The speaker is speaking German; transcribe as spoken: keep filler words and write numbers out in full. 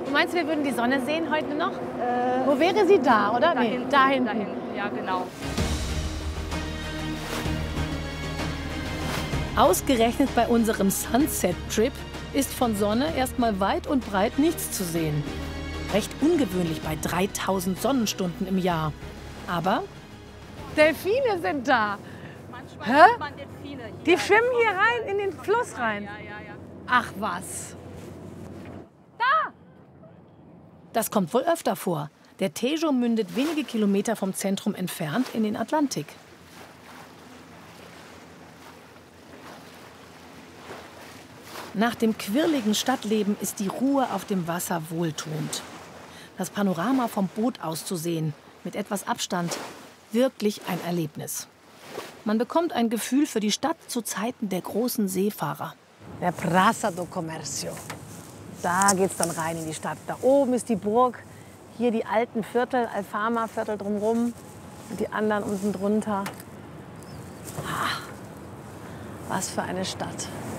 Du meinst, wir würden die Sonne sehen heute noch? Äh, Wo wäre sie da, oder? Da Nee, hinten, da hinten. da hinten. Ja, genau. Ausgerechnet bei unserem Sunset-Trip ist von Sonne erstmal weit und breit nichts zu sehen. Recht ungewöhnlich bei dreitausend Sonnenstunden im Jahr. Aber Delfine sind da. Manchmal Hä? sieht man Delfine hier. Die schwimmen hier rein, in den Fluss rein. Ja, ja, ja. Ach was. das kommt wohl öfter vor. Der Tejo mündet wenige Kilometer vom Zentrum entfernt in den Atlantik. Nach dem quirligen Stadtleben ist die Ruhe auf dem Wasser wohltuend. Das Panorama vom Boot aus zu sehen, mit etwas Abstand, wirklich ein Erlebnis. Man bekommt ein Gefühl für die Stadt zu Zeiten der großen Seefahrer. Der Praça do Comércio. Da geht's dann rein in die Stadt. Da oben ist die Burg, hier die alten Viertel, Alfama-Viertel drumherum und die anderen unten drunter. Ah, was für eine Stadt.